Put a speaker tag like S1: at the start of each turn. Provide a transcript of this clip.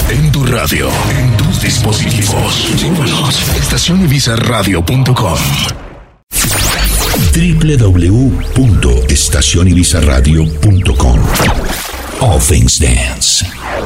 S1: En tu radio, en tus dispositivos. Llévanos. estacionibizarradio.com. www.estacionibizarradio.com. All Things Dance.